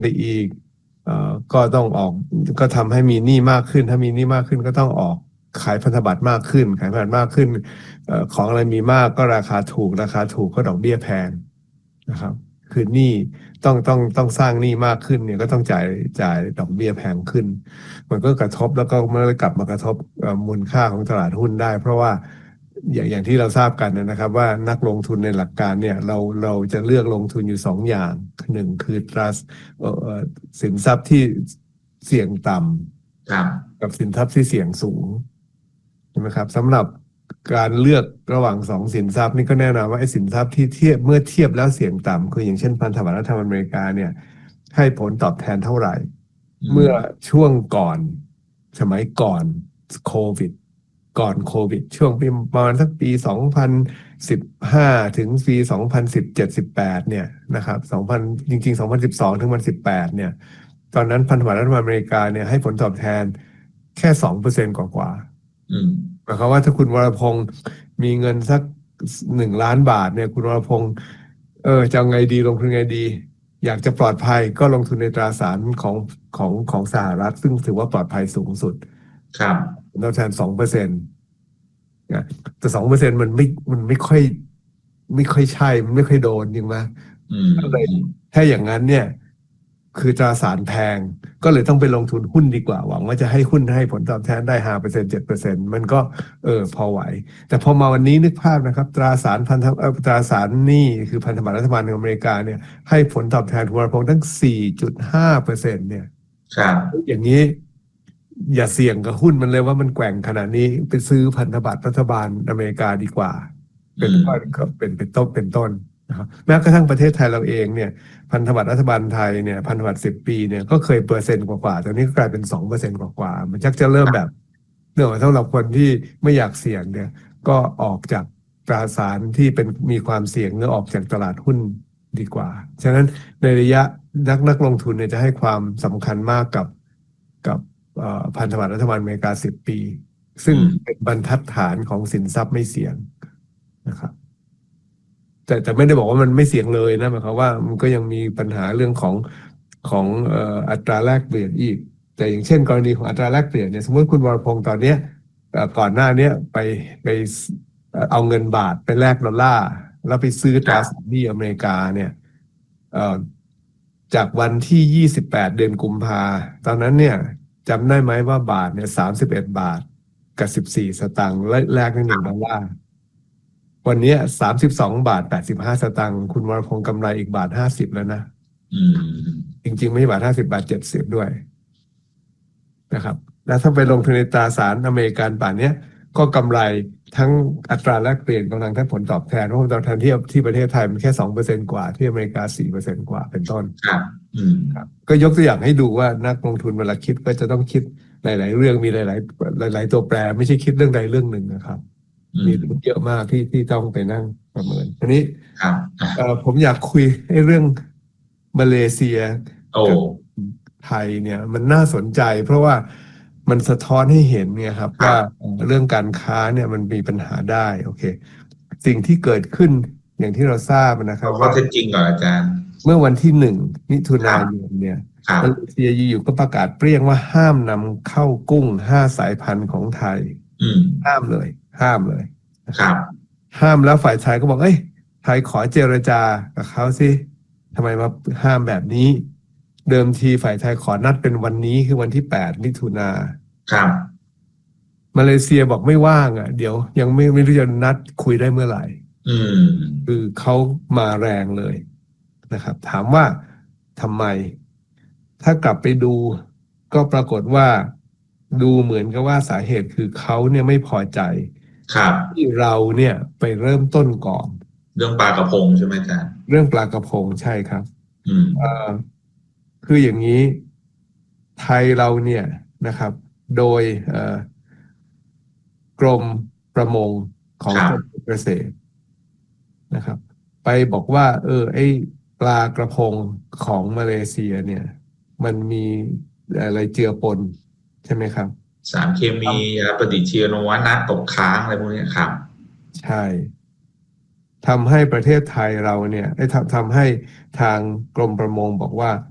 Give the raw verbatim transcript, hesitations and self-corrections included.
ได้อีกเอ่อก็ต้องออกก็ทำให้มีหนี้มากขึ้นถ้ามีหนี้มากขึ้นก็ต้องออกขายพันธบัตรมากขึ้นขายพันธบัตรมากขึ้นเอ่อของอะไรมีมากก็ราคาถูกราคาถูกก็ดอกเบี้ยแพงนะครับคือหนี้ต้องต้องต้องสร้างหนี้มากขึ้นเนี่ยก็ต้องจ่ายจ่ายดอกเบี้ยแพงขึ้นมันก็กระทบแล้วก็มันกลับมากระทบเอ่อมูลค่าของตลาดหุ้นได้ เพราะว่าอย่างอย่างที่เราทราบกันนะครับว่านักลงทุนในหลักการเนี่ยเราเราจะเลือกลงทุนอยู่สองอย่างหนึ่งคือตราเอ่อสินทรัพย์ที่เสี่ยงต่ครับำกับสินทรัพย์ที่เสี่ยงสูงใช่ไหมครับสำหรับการเลือกระหว่างสองสินทรัพย์นี่ก็แน่นอนว่าไอ้สินทรัพย์ที่เทียบเมื่อเทียบแล้วเสี่ยงต่ำคืออย่างเช่นพันธบัตรรัฐบาลอเมริกาเนี่ยให้ผลตอบแทนเท่าไหร่อืมเมื่อช่วงก่อนสมัยก่อนโควิดก่อนโควิดช่วงประมาณสักปีสองพันสิบห้าถึงปีสองพันสิบเจ็ด สิบแปดเนี่ยนะครับสองพันจริงๆสองพันสิบสองถึงมันสิบแปดเนี่ยตอนนั้นพันธบัตรรัฐบาลอเมริกาเนี่ยให้ผลตอบแทนแค่สองเปอร์เซ็นต์กว่าอืมๆหมายความว่าถ้าคุณวรพงศ์มีเงินสักหนึ่งล้านบาทเนี่ยคุณวรพงศ์เออจะเอาไงดีลงทุนไงดี อยากจะปลอดภัยก็ลงทุนในตราสารของของของสหรัฐซึ่งถือว่าปลอดภัยสูงสุดครับผลตอบแทนสองเปอร์เซ็นต์นะแต่สองเปอร์เซ็นต์มันไม่มันไม่ค่อยไม่ค่อยใช่มันไม่ค่อยโดนจริงไหมอืมก็เลยถ้าอย่างนั้นเนี่ยคือตราสารแพงก็เลยต้องไปลงทุนหุ้นดีกว่าหวังว่าจะให้หุ้นให้ผลตอบแทนได้ห้าเปอร์เซ็นต์เจ็ดเปอร์เซ็นต์มันก็เออพอไหวแต่พอมาวันนี้นึกภาพนะครับตราสารพันธเอ่อตราสารหนี้คือพันธบัตรรัฐบาลของอเมริกาเนี่ยให้ผลตอบแทนคุณวรพงษ์ทั้ง สี่จุดห้าเปอร์เซ็นต์ เนี่ยครับอย่างนี้อย่าเสี่ยงกับหุ้นมันเลยว่ามันแกว่งขนาดนี้ไปซื้อพันธบัตรรัฐบาลอเมริกาดีกว่าอืเป็นมต้นก็เป็นเป็นต้นเป็นต้นนะครับแม้กระทั่งประเทศไทยเราเองเนี่ยพันธบัตรรัฐบาลไทยเนี่ยพันธบัตรสิบปีเนี่ยก็เคยเปอร์เซ็นต์กว่าๆตอนนี้ก็กลายเป็นสองเปอร์เซ็นต์กว่าๆมันชักจะเริ่มแบบเนื่องจากสำหรับคนที่ไม่อยากเสี่ยงเนี่ยก็ออกจากตราสารที่เป็นมีความเสี่ยงเนื่อออกจากตลาดหุ้นดีกว่าฉะนั้นในระยะนักนักลงทุนเนี่ยจะให้ความสำคัญมากกับกับเอ่อพันธบัตรรัฐบาลอเมริกาสิบปีซึ่งอืมเป็นบรรทัดฐานของสินทรัพย์ไม่เสี่ยงนะครับแต่แต่ไม่ได้บอกว่ามันไม่เสี่ยงเลยนะหมายความว่ามันก็ยังมีปัญหาเรื่องของของเอ่ออัตราแลกเปลี่ยนอีกแต่อย่างเช่นกรณีของอัตราแลกเปลี่ยนเนี่ยสมมติคุณวรพงศ์ตอนเนี้ยเอ่อก่อนหน้าเนี้ยไปไปเอ่อเอาเงินบาทไปแลกดอลลาร์แล้วไปซื้อตราครับสารหนี้อเมริกาเนี่ยเอ่อจากวันที่ยี่สิบแปดเดือนกุมภาตอนนั้นเนี่ยจำได้ไหมว่าบาทเนี่ยสามสิบเอ็ดบาทกับสิบสี่สตางค์และแลกได้หนึ่งดอลลาร์ วันนี้สามสิบสองบาทแปดสิบห้าสตางค์คุณวรพงษ์กำไรอีกบาทห้าสิบแล้วนะอืมจริงๆไม่ใช่บาทห้าสิบบาทเจ็ดสิบด้วยนะครับแล้วถ้าไปลงทุนในตราสารอเมริกันป่านเนี้ยก็กำไรทั้งอัตราแลกเปลี่ยนกำลังทั้งผลตอบแทนเพราะผลตอบแทนที่ที่ประเทศไทยมันแค่สองเปอร์เซ็นต์กว่าที่อเมริกาสี่เปอร์เซ็นต์กว่าเป็นต้นครับอืมครับก็ยกตัวอย่างให้ดูว่านักลงทุนเวลาคิดก็จะต้องคิดหลายๆเรื่องมีหลายๆหลายๆตัวแปรไม่ใช่คิดเรื่องใดเรื่องหนึ่งนะครับอืมีมเยอะมากที่ที่ต้องไปนั่งประเมินอันนี้ครับเอ่อผมอยากคุยให้เรื่องมาเลเซียโอ้กับไทยเนี่ยมันน่าสนใจเพราะว่ามันสะท้อนให้เห็นเนี่ยครับว่าครับเอ่อเรื่องการค้าเนี่ยมันมีปัญหาได้โอเคสิ่งที่เกิดขึ้นอย่างที่เราทราบนะครัเอาบว่าข้อเท็จจริงก่อนอาจารย์เมื่อวันที่หนึ่งมิถุครันาบยนเนี่ยครับมาเลเซียอยู่ๆก็ประกาศเปรี้ยงว่าห้ามนำเข้ากุ้งห้าสายพันธุ์ของไทยอืมห้ามเลยห้ามเลยนะครับครับ ห้ามแล้วฝ่ายชายก็บอกเอ้ยไทยขอเจรจากับเขาสิทำไมมาห้ามแบบนี้ เดิมทีฝ่ายไทยขอนัดเป็นวันนี้คือวันที่แปดมิถุนาครับมาเลเซียบอกไม่ว่างอ่ะเดี๋ยวยังไม่ไม่รู้จะนัดคุยได้เมื่อไหร่อืมคือเขามาแรงเลยนะครับถามว่าทำไม ถ้ากลับไปดูก็ปรากฏว่าดูเหมือนกับว่าสาเหตุคือเขาเนี่ยไม่พอใจครับที่เราเนี่ยไปเริ่มต้นก่อนเรื่องปลากระพงใช่ไหมอาจารย์เรื่องปลากระพงใช่ครับอืมเอ่อคืออย่างนี้ไทยเราเนี่ยนะครับโดยเอ่อกรมประมงของครับกรมเกษตรนะครับไปบอกว่าเออไอ้ปลากระพงของมาเลเซียเนี่ยมันมีอะไรเจือปนใช่ไหมครับสารเคครัมีบยาปฏิชีวนะนะตกค้างอะไรพวกนี้ครับใช่ทำให้ประเทศไทยเราเนี่ยได้ทำทำให้ทางกรมประมงบอกว่า